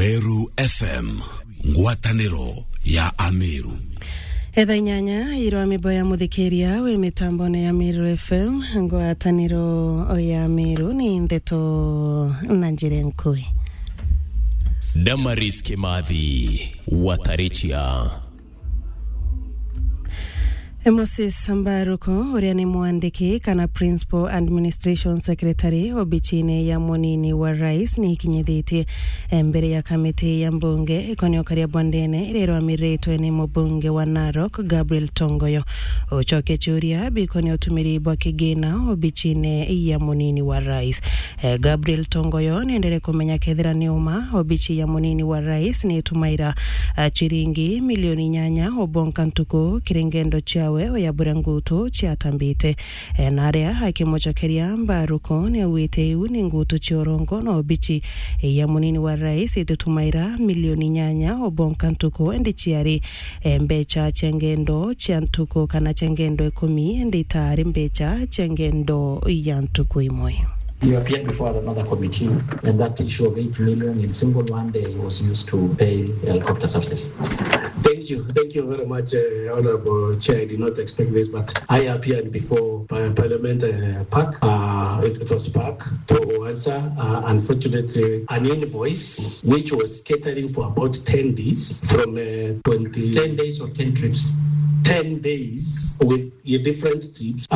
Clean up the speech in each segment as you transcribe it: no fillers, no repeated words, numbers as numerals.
Meru FM, ngwataniro ya Ameru. Etha inyanya iro miboya muthikiria we mitambone ya Meru FM, ngwataniro ya Ameru ni ndeto na njire nkui. Damaris Kimathi, Watarichia. Moses Mbaruko uria ni mwandiki kana Principal Administration Secretary obichine ya monini wa rais ni kinyithiti mbere ya kamiti ya mbunge ikonio karia bondene irero amiretwe ni mbunge wa Narok Gabriel Tongoyo uchoke churia bikonio tumiri bwa kigina obichine ya monini wa rais. Gabriel Tongoyo niendere kumenya kethira ni uma obichi ya monini wa rais ni tumaira chiringi milioni nyanya obonka ntuku kirengendo cha ya burangutu chia tambite naria hakimochokeria Mbaruko ni wite uni ngutu chiorongo no bichi ya munini wa rais itutumaira milioni nyanya obonka ntuko endi chiari mbecha chengendo chia ntuko kana chengendo 10 endi tari mbecha chengendo ya ntuko imwe. You appeared before another committee, and that issue of 8 million in single one day was used to pay helicopter subsidies. Thank you very much, Honorable Chair. I did not expect this, but I appeared before Parliament PAC. It was PAC to answer, unfortunately, an invoice which was catering for about 10 days from 10 days or 10 trips. 10 days with different trips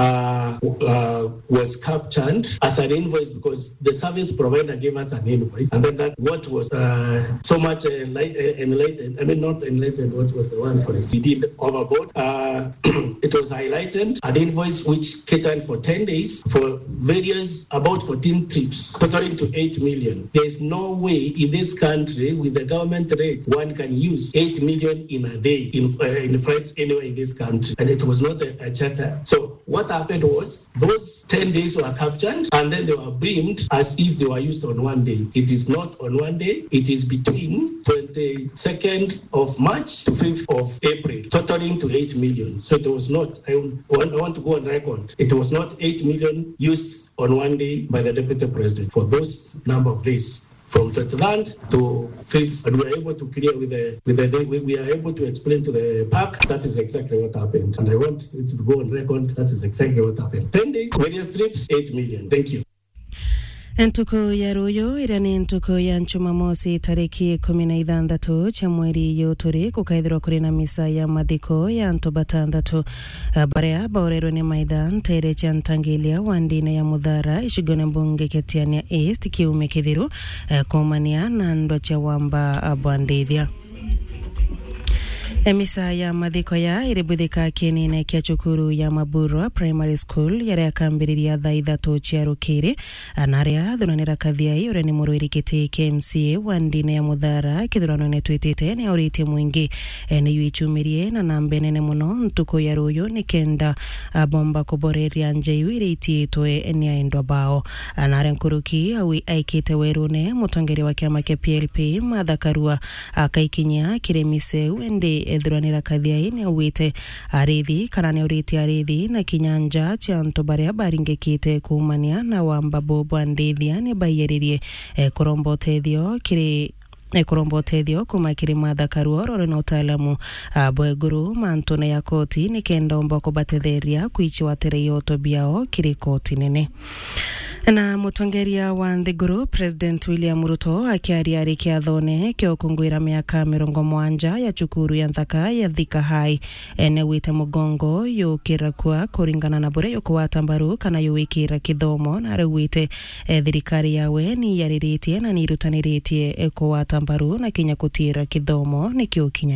was captured as an invoice because the service provider gave us an invoice, and then that what was so much enlightened. I mean, not enlightened. What was the one for it? We did overboard. It was highlighted an invoice which catered for 10 days for various about 14 trips, totaling to 8 million. There is no way in this country with the government rate one can use 8 million in a day in flights anywhere in this country, and it was not a charter. So what happened was those 10 days were captured and then they were beamed as if they were used on one day. It is not on one day. It is between 22nd of March to 5th of April, totaling to 8 million. So it was not, I want to go on record, it was not 8 million used on one day by the Deputy President for those number of days. From 23rd to 5th, and we are able to clear we are able to explain to the PAC that is exactly what happened. And I want it to go on record, that is exactly what happened. 10 days, various trips, 8 million. Thank you. Entuko ya ruyo irani entuko ya Jumamosi tariki 16 cha mweri yoturi kukaithirwa kuri na misa ya mathiko ya Ntobatandatu baria baurero ni maithan tere cha ntangilia wandine ya Muthara ishigone mbunge Ketiania East kiume kithiru kumania na ndwa cha wamba bwandithia. Emisa ya mathiko ya iribudhika kinine kia chukuru ya Maburwa Primary School yare akambiriria thaa 3 cia rukiri anaria thunanira kathia ire ni muruiri kiti KMCA wandine ya Muthara kithurano ne twitite ni orite mwingi ni yuichumirie na nambe nene muno ntuko ya ruyo ni kenda bomba kuboreria njeu iriti itwe ni aendwa bao anare nkuruki awi aikite werune mutongeri wa kiama kia PLP Mathakarua akaikinya kiremise wende edhuranira kathia ini awite arithi kana ne uriti arithi na kinyanja cha ntobaria baringekite kumania na wamba bobwandithia ni bayeririe kurombo tethio kiri ekorombo tethio kuma kiri Mathakarua rore na utaalamu bweguru mantone ya koti ni kenda omba kubatetheria kuichi watere yoto biao kiri koti nene. Na mutongeria wa Nthiguru President William Ruto akiaria rikia thone kio kungwira miaka 70 ya chukuru ya Nthaka ya Thika High ene wite mugongo yukira kwa kuringana na bure yukwata mbaru kana yuwikira kithomo na rewite thirikari yawe ni yariritie na ni rutaniritie kuwata mbaru na kinya kutira kithomo nikio kinya